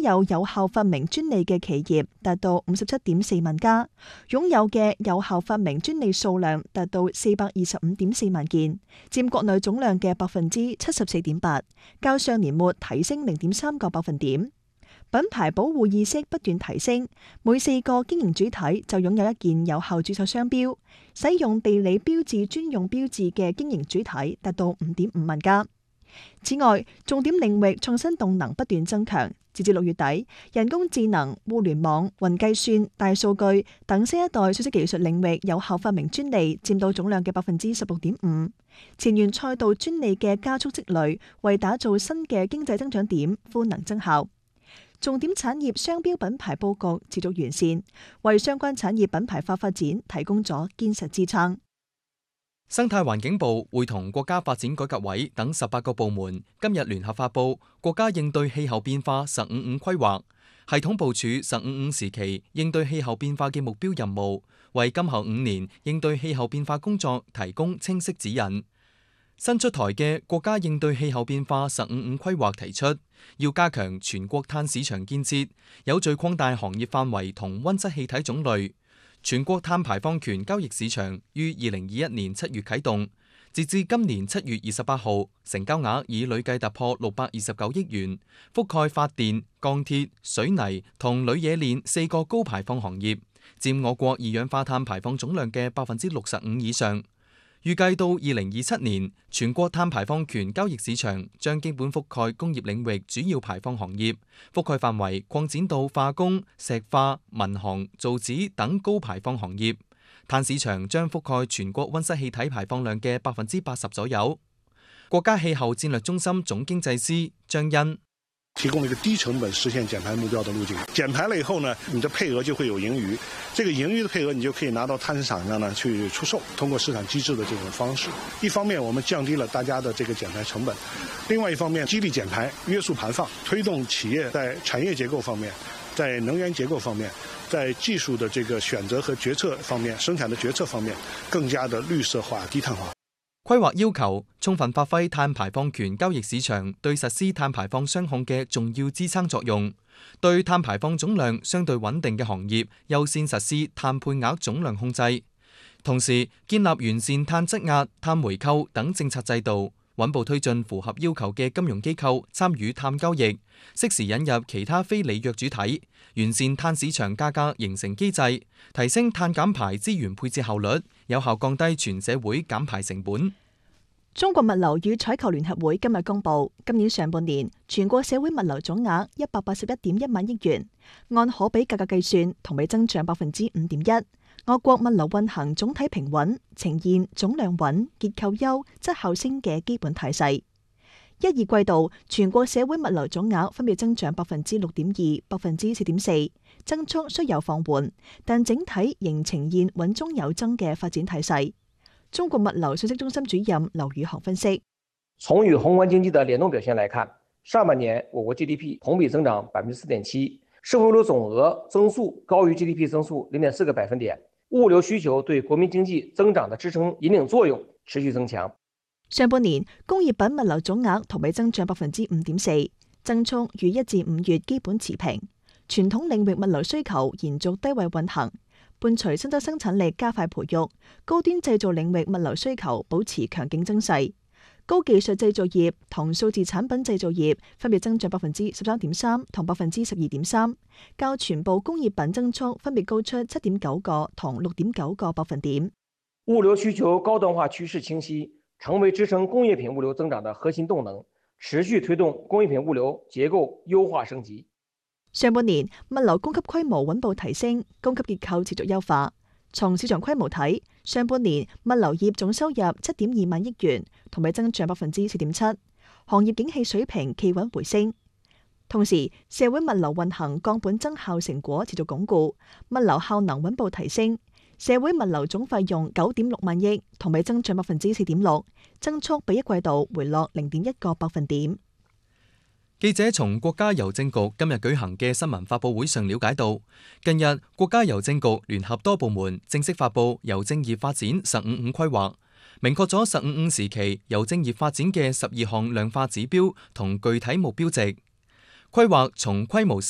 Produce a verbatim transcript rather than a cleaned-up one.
有有效發明專利嘅企業達到五十七點四萬家，擁有嘅有效發明專利數量達到四百二十五點四萬件，佔國內總量嘅百分之七十四點八，較上年末提升零點三個百分點。品牌保護意識不斷提升，每四個經營主體就擁有一件有效註冊商標，使用地理標誌專用標誌嘅經營主體達到五點五萬家。此外，重點領域創新動能不斷增強，截至六月底，人工智能、互聯網、雲計算、大數據等新一代信息技術領域有效發明專利佔到總量嘅百分之十六點五。前沿賽道專利嘅加速積累，為打造新嘅經濟增長點賦能增效。重點產業商標品牌佈局持續完善，為相關產業品牌化發展提供咗堅實支撐。 生態環境部會同國家發展改革委等十八個部門今日聯合發布國家應對氣候變化十五五規劃，系統部署十五五時期應對氣候變化嘅目標任務，為今後五年應對氣候變化工作提供清晰指引。新出台嘅國家應對氣候變化十五五規劃提出，要加強全國碳市場建設，有序擴大行業範圍同溫室氣體種類。全國碳排放權交易市場於二零二一年七月啟動，截至今年七月二十八號，成交額已累計突破六百二十九億元，覆蓋發電、鋼鐵、水泥同鋁冶煉四個高排放行業，佔我國二氧化碳排放總量嘅百分之六十五以上。預計到二零二七年，全國碳排放權交易市場將基本覆蓋工業領域主要排放行業，覆蓋範圍擴展到化工、石化、民航、造紙等高排放行業。碳市場將覆蓋全國溫室氣體排放量嘅百分之八十左右。國家氣候戰略中心總經濟師張欣提供了一個低成本實現減排目標的路徑。減排了以後呢，你的配額就會有盈餘，這個盈餘的配額你就可以拿到碳市場上呢去出售，通過市場機制的這種方式。一方面我們降低了大家的這個減排成本，另外一方面激勵減排、約束排放，推動企業在產業結構方面、在能源結構方面、在技術的這個選擇和決策方面、生產的決策方面更加的綠色化、低碳化。 規劃要求充分發揮碳排放權交易市場對實施碳排放雙控嘅重要支撐作用，對碳排放總量相對穩定嘅行業優先實施碳配額總量控制，同時建立完善碳質押、碳回購等政策制度，穩步推進符合要求嘅金融機構參與碳交易，適時引入其他非履約主體，完善碳市場價格形成機制，提升碳減排資源配置效率，有效降低全社會減排成本。 中國物流與採購聯合會今日公布，今年上半年全國社會物流總額一百八十一點一萬億元，按可比價格計算，同比增長百分之五點一。我國物流運行總體平穩，呈現總量穩、結構優、質效升嘅基本態勢。一二季度全國社會物流總額分別增長百分之六點二、百分之四點四，增速雖有放緩，但整體仍呈現穩中有增嘅發展態勢。中國物流信息中心主任劉宇航分析： 從與宏觀經濟的聯動表現來看，上半年我國 G D P 同比增長百分之四點七，社會物流總額增速高於 G D P 增速零點四個百分點，物流需求對國民經濟增長的支撐引領作用持續增強。 上半年工業品物流總額同比增長百分之五點四，增速與一至五月基本持平。傳統領域物流需求延續低位運行。伴隨新增生產力加快培育，高端製造領域物流需求保持強勁增勢。高技術製造業同數字產品製造業分別增長百分之十三點三同百分之十二點三，較全部工業品增速分別高出七點九個同六點九個百分點。 物流需求高端化趨勢清晰，成為支撐工業品物流增長的核心動能，持續推動工業品物流結構優化升級。 上半年物流供給規模穩步提升，供給結構持續優化。從市場規模睇，上半年物流業總收入七點二萬億元，同比增長百分之四點七，行業景氣水平企穩回升。同時，社會物流運行降本增效成果持續鞏固，物流效能穩步提升。社會物流總費用九點六萬億，同比增長百分之四點六，增速比一季度回落零點一個百分點。 記者從國家郵政局今日舉行嘅新聞發佈會上了解到，近日國家郵政局聯合多部門正式發佈郵政業發展十五五規劃，明確咗十五五時期郵政業發展嘅十二項量化指標同具體目標值。規劃從規模細